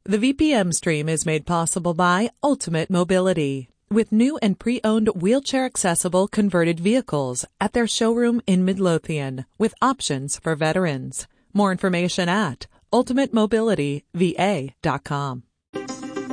The VPM stream is made possible by Ultimate Mobility, with new and pre-owned wheelchair-accessible converted vehicles at their showroom in Midlothian, with options for veterans. More information at ultimatemobilityva.com.